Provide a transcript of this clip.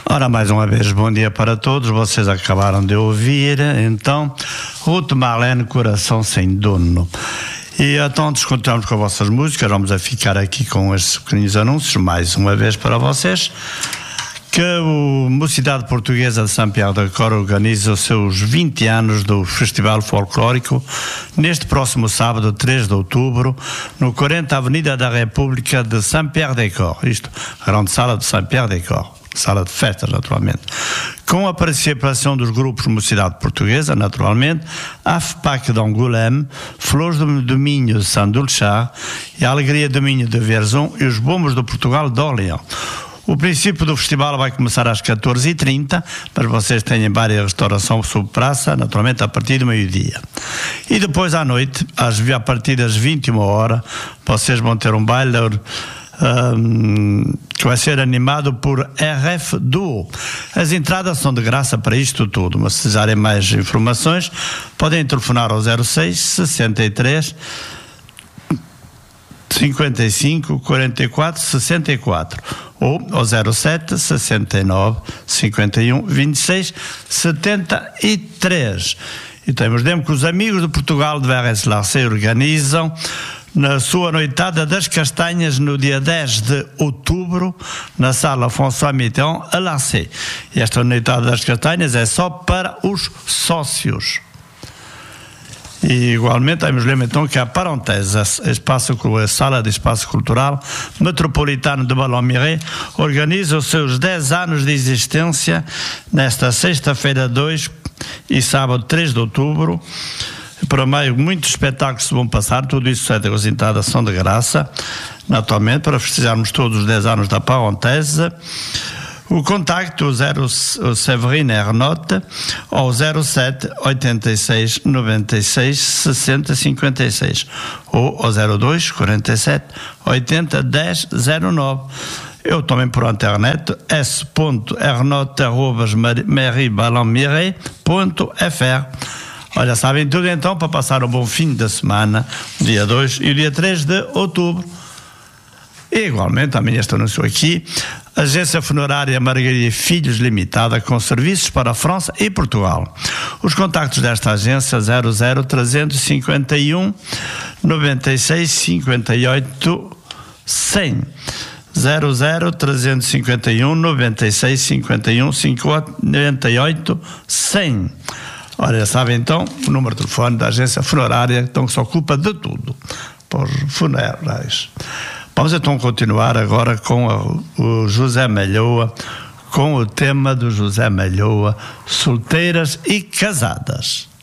Ora, mais uma vez, bom dia para todos. Vocês acabaram de ouvir, então, Ruth Marlene, Coração Sem Dono. E então, descontamos com as vossas músicas. Vamos a ficar aqui com estes pequenos anúncios, mais uma vez para vocês, que a Mocidade Portuguesa de Saint-Pierre-de-Corps organiza os seus 20 anos do Festival Folclórico neste próximo sábado, 3 de outubro, no 40 Avenida da República de Saint-Pierre-de-Corps. Isto, grande sala de Saint-Pierre-de-Corps. Sala de festas, naturalmente, com a participação dos grupos Mocidade Portuguesa, naturalmente, a FPAC de Angoulême, Flores do Minho de Saint-Dulchard e a Alegria do Minho de Vierzon e os Bombos do Portugal de Orléans. O princípio do festival vai começar às 14h30, mas vocês têm várias restaurações sob praça, naturalmente a partir do meio-dia. E depois à noite, a partir das 21h, vocês vão ter um baile que vai ser animado por RF Duo. As entradas são de graça para isto tudo, mas se precisarem mais informações podem telefonar ao 06 63 55 44 64 ou ao 07 69 51 26 73. E temos que os amigos de Portugal de VRS-Larcé organizam na sua noitada das castanhas no dia 10 de outubro na sala François Mitterrand a Larcé. E esta noitada das castanhas é só para os sócios. E igualmente temos então que a Parenthèse, a Sala de Espaço Cultural Metropolitano de Ballon-Miret, organiza os seus 10 anos de existência nesta sexta-feira 2 e sábado 3 de outubro. Para meio, muitos espetáculos se vão passar, tudo isso é de entradas são de graça, naturalmente, para festejarmos todos os 10 anos da Parenthèse. O contacto, o Severine Ernotte, ao 07 86 96 60 56, ou ao 02 47 80 10 09. Eu também por internet, s.ernotte@mariballonmiret.fr. Olha, sabem tudo então para passar um bom fim de semana, dia 2 e o dia 3 de outubro. E igualmente, também este anúncio aqui, Agência Funerária Margarida Filhos Limitada, com serviços para a França e Portugal. Os contactos desta agência: 00 351 96 58 100. 00 351 96 51 58 100. Olha, sabem então o número de telefone da agência funerária, então, que se ocupa de tudo, por funerais. Vamos então continuar agora com o José Malhoa, com o tema do José Malhoa, Solteiras e Casadas.